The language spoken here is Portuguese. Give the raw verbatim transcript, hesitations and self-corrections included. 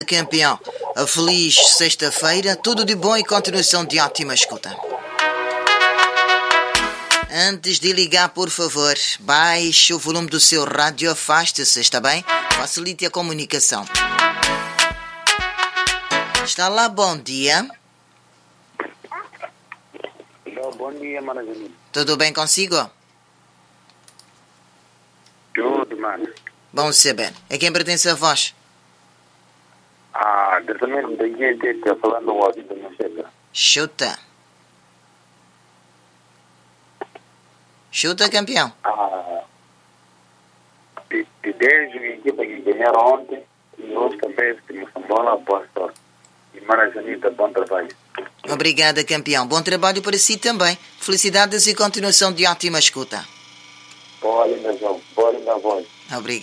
Campeão, a feliz sexta-feira, tudo de bom e continuação de ótima escuta. Antes de ligar, por favor, baixe o volume do seu rádio, afaste-se, está bem? Facilite a comunicação. Está lá, bom dia. Bom dia, mano. Tudo bem consigo? Tudo, mano. Bom saber. A quem pertence a voz? Ah, diretamente da I G T, falando o áudio da minha chefe. Chuta. Chuta, campeão. Ah, de, de desde a equipa que ganharam ontem, e hoje também temos uma bola boa sorte. E Mara Janita, bom trabalho. Obrigada, campeão. Bom trabalho para si também. Felicidades e continuação de ótima escuta. Boa linda, João. Boa linda voz. Obrigado.